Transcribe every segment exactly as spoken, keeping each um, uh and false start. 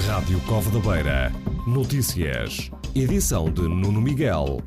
Rádio Cova da Beira. Notícias. Edição de Nuno Miguel.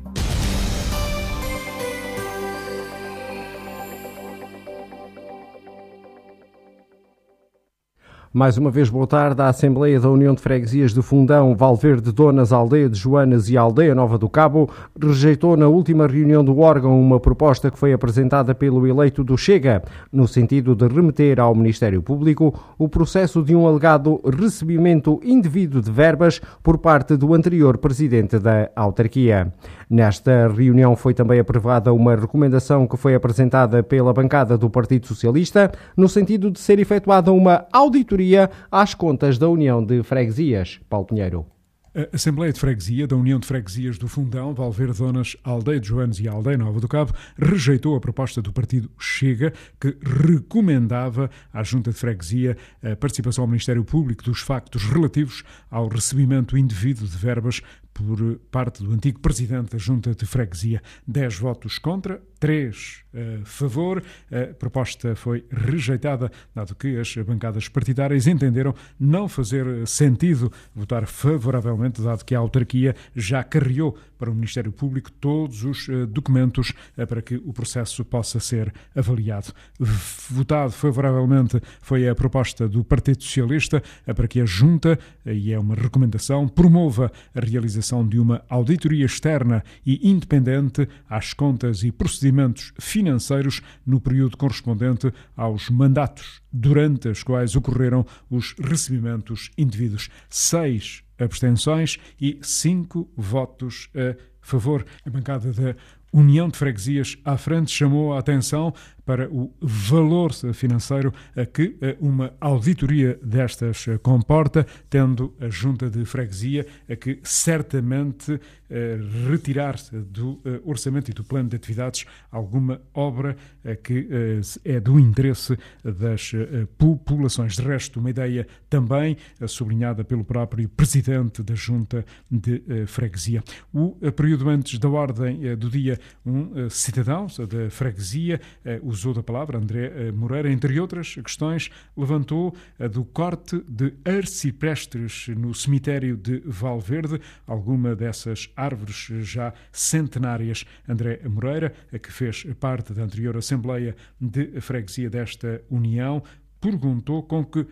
Mais uma vez, boa tarde. A Assembleia da União de Freguesias de Fundão, Valverde, Donas, Aldeia de Joanas e Aldeia Nova do Cabo rejeitou na última reunião do órgão uma proposta que foi apresentada pelo eleito do Chega, no sentido de remeter ao Ministério Público o processo de um alegado recebimento indevido de verbas por parte do anterior presidente da autarquia. Nesta reunião foi também aprovada uma recomendação que foi apresentada pela bancada do Partido Socialista, no sentido de ser efetuada uma auditoria às contas da União de Freguesias. Paulo Pinheiro. A Assembleia de Freguesia da União de Freguesias do Fundão, Valverde, Donas, Aldeia de Joanas e Aldeia Nova do Cabo rejeitou a proposta do partido Chega, que recomendava à Junta de Freguesia a participação ao Ministério Público dos factos relativos ao recebimento indevido de verbas por parte do antigo presidente da Junta de Freguesia. dez votos contra, três a favor. A proposta foi rejeitada, dado que as bancadas partidárias entenderam não fazer sentido votar favoravelmente, dado que a autarquia já carreou para o Ministério Público todos os documentos para que o processo possa ser avaliado. Votado favoravelmente foi a proposta do Partido Socialista para que a Junta, e é uma recomendação, promova a realização de uma auditoria externa e independente às contas e procedimentos financeiros no período correspondente aos mandatos durante os quais ocorreram os recebimentos indevidos. Seis abstenções e cinco votos a favor. A bancada da União de Freguesias à frente chamou a atenção para o valor financeiro a que uma auditoria destas comporta, tendo a Junta de Freguesia a que certamente retirar-se do orçamento e do plano de atividades alguma obra que é do interesse das populações. De resto, uma ideia também sublinhada pelo próprio Presidente da Junta de Freguesia. O período antes da ordem do dia, um cidadão da Freguesia usou da palavra, André Moreira, entre outras questões, levantou a do corte de arciprestes no cemitério de Valverde, alguma dessas árvores já centenárias. André Moreira, que fez parte da anterior Assembleia de Freguesia desta União, perguntou com que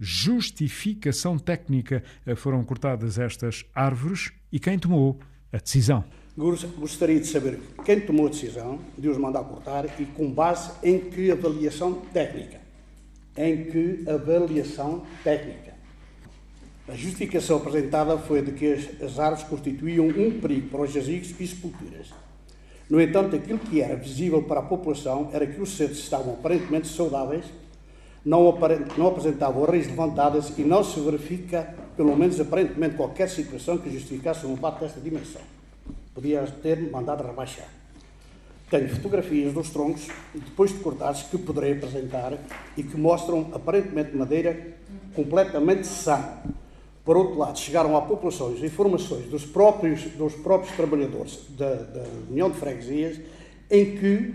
justificação técnica foram cortadas estas árvores e quem tomou a decisão. Gostaria de saber quem tomou a decisão de os mandar cortar e com base em que avaliação técnica. Em que avaliação técnica. A justificação apresentada foi de que as, as árvores constituíam um perigo para os jazigos e sepulturas. No entanto, aquilo que era visível para a população era que os seres estavam aparentemente saudáveis, não, aparent, não apresentavam raízes levantadas e não se verifica, pelo menos aparentemente, qualquer situação que justificasse um abate desta dimensão. Podia ter mandado rebaixar. Tenho fotografias dos troncos, depois de cortados, que poderei apresentar e que mostram aparentemente madeira completamente sã. Por outro lado, chegaram à população as informações dos próprios, dos próprios trabalhadores da, da União de Freguesias em que,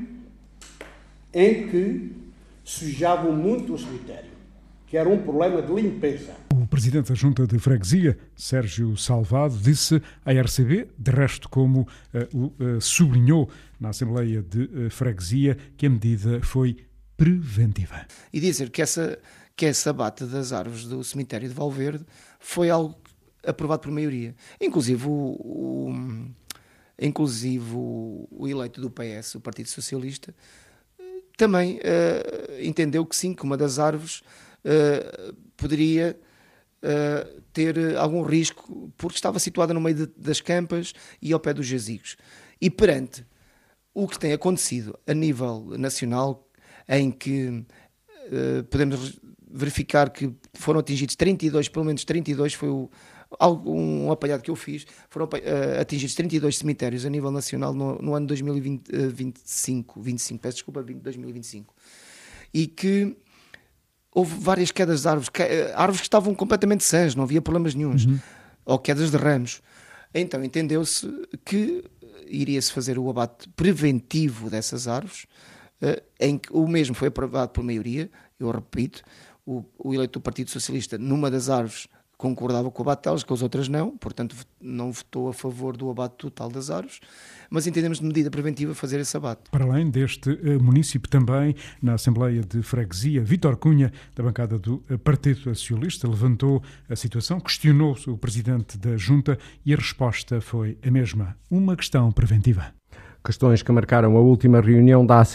em que sujavam muito o cemitério, que era um problema de limpeza. O Presidente da Junta de Freguesia, Sérgio Salvado, disse à R C B, de resto como uh, uh, sublinhou na Assembleia de uh, Freguesia, que a medida foi preventiva. E dizer que essa, que esse abate das árvores do cemitério de Valverde foi algo aprovado por maioria. Inclusive o, o, inclusive o, o eleito do P S, o Partido Socialista, também uh, entendeu que sim, que uma das árvores uh, poderia uh, ter algum risco, porque estava situada no meio de, das campas e ao pé dos jazigos. E perante o que tem acontecido a nível nacional, em que uh, podemos verificar que foram atingidos trinta e dois, pelo menos trinta e dois, foi o, um apanhado que eu fiz, foram uh, atingidos trinta e dois cemitérios a nível nacional no, no ano dois mil e vinte, uh, vinte e cinco, vinte e cinco, peço desculpa, dois mil e vinte e cinco. E que houve várias quedas de árvores, que, uh, árvores que estavam completamente sãs, não havia problemas nenhuns, uhum. ou quedas de ramos. Então entendeu-se que iria-se fazer o abate preventivo dessas árvores, uh, em que o mesmo foi aprovado por maioria, eu repito, o, o eleito do Partido Socialista, numa das árvores concordava com o abate delas, com as outras não, portanto não votou a favor do abate total das árvores, mas entendemos de medida preventiva fazer esse abate. Para além deste uh, município também, na Assembleia de Freguesia, Vítor Cunha, da bancada do uh, Partido Socialista, levantou a situação, questionou o Presidente da Junta e a resposta foi a mesma, uma questão preventiva. Questões que marcaram a última reunião da